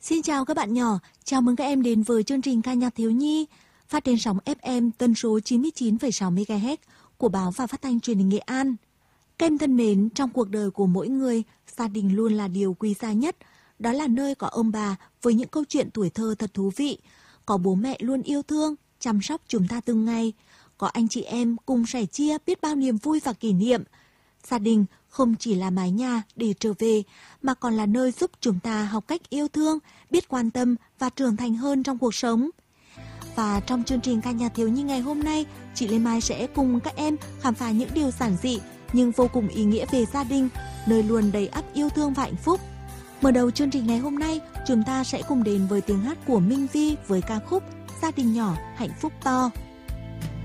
Xin chào các bạn nhỏ, chào mừng các em đến với chương trình ca nhạc thiếu nhi phát trên sóng FM tần số 99,6 MHz của báo và phát thanh truyền hình Nghệ An. Các em thân mến, trong cuộc đời của mỗi người, gia đình luôn là điều quý giá nhất. Đó là nơi có ông bà với những câu chuyện tuổi thơ thật thú vị, có bố mẹ luôn yêu thương, chăm sóc chúng ta từng ngày, có anh chị em cùng sẻ chia biết bao niềm vui và kỷ niệm. Gia đình không chỉ là mái nhà để trở về, mà còn là nơi giúp chúng ta học cách yêu thương, biết quan tâm và trưởng thành hơn trong cuộc sống. Và trong chương trình ca nhạc thiếu nhi ngày hôm nay, chị Lê Mai sẽ cùng các em khám phá những điều giản dị nhưng vô cùng ý nghĩa về gia đình, nơi luôn đầy ắp yêu thương và hạnh phúc. Mở đầu chương trình ngày hôm nay, chúng ta sẽ cùng đến với tiếng hát của Minh Vi với ca khúc Gia đình nhỏ hạnh phúc to.